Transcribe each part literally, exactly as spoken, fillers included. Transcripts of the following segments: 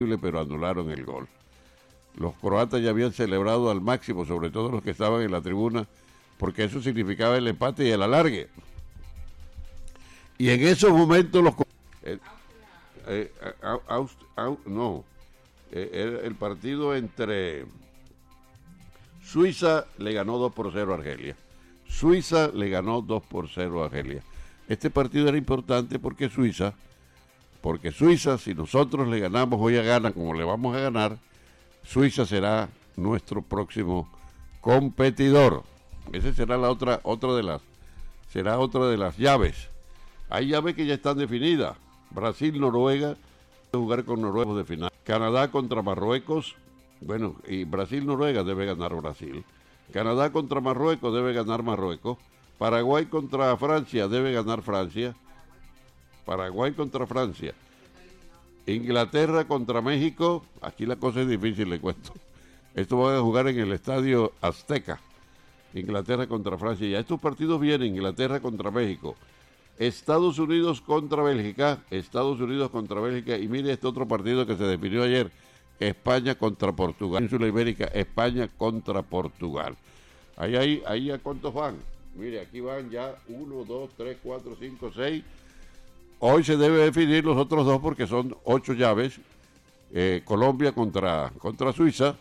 pero anularon el gol. Los croatas ya habían celebrado al máximo, sobre todo los que estaban en la tribuna, porque eso significaba el empate y el alargue. Y en esos momentos los... Eh, eh, Aust, Aust, no, eh, el, el partido entre Suiza le ganó dos por cero a Argelia. Suiza le ganó dos por cero a Argelia. Este partido era importante porque Suiza, porque Suiza, si nosotros le ganamos hoy a Ghana como le vamos a ganar, Suiza será nuestro próximo competidor. Esa será la otra, otra de las, será otra de las llaves. Hay llaves que ya están definidas. Brasil, Noruega, jugar con Noruega de final. Canadá contra Marruecos. Bueno, y Brasil, Noruega debe ganar Brasil. Canadá contra Marruecos debe ganar Marruecos. Paraguay contra Francia debe ganar Francia. Paraguay contra Francia. Inglaterra contra México. Aquí la cosa es difícil, le cuento. Esto va a jugar en el Estadio Azteca. Inglaterra contra Francia. Ya estos partidos vienen. Inglaterra contra México. Estados Unidos contra Bélgica. Estados Unidos contra Bélgica. Y mire este otro partido que se definió ayer. España contra Portugal. Península Ibérica. España contra Portugal. Ahí, ahí, ahí, ¿a cuántos van? Mire, aquí van ya uno, dos, tres, cuatro, cinco, seis. Hoy se debe definir los otros dos porque son ocho llaves. Eh, Colombia contra, contra Suiza.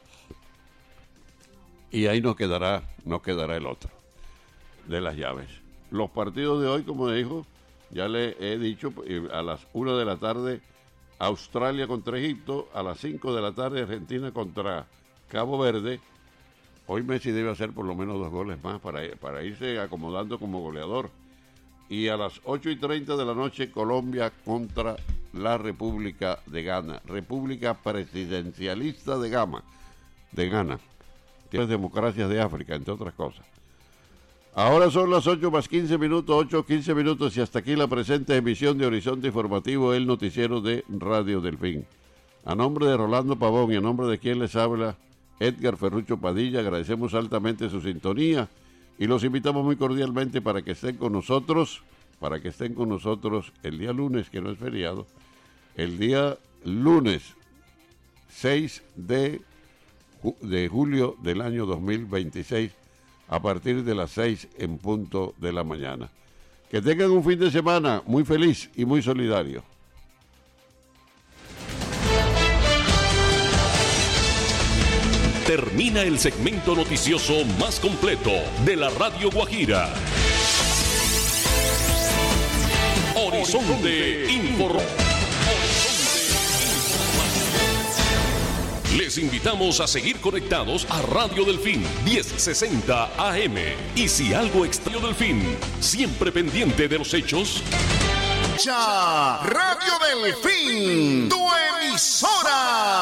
Y ahí nos quedará, nos quedará el otro de las llaves. Los partidos de hoy, como dijo, ya le he dicho, a las una de la tarde Australia contra Egipto, a las cinco de la tarde Argentina contra Cabo Verde. Hoy Messi debe hacer por lo menos dos goles más para, para irse acomodando como goleador. Y a las ocho y treinta de la noche Colombia contra la República de Ghana, República Presidencialista de Ghana, de Ghana. Las democracias de África, entre otras cosas. Ahora son las ocho más quince minutos, ocho, quince minutos, y hasta aquí la presente emisión de Horizonte Informativo, el noticiero de Radio Delfín. A nombre de Rolando Pavón y a nombre de quien les habla, Edgar Ferrucho Padilla, agradecemos altamente su sintonía y los invitamos muy cordialmente para que estén con nosotros, para que estén con nosotros el día lunes, que no es feriado, el día lunes seis de de julio del año dos mil veintiséis a partir de las seis en punto de la mañana. Que tengan un fin de semana muy feliz y muy solidario. Termina el segmento noticioso más completo de la Radio Guajira. Horizonte Informa. Les invitamos a seguir conectados a Radio Delfín diez sesenta A M. Y si algo extraño Delfín, siempre pendiente de los hechos. Ya, Radio Delfín, tu emisora.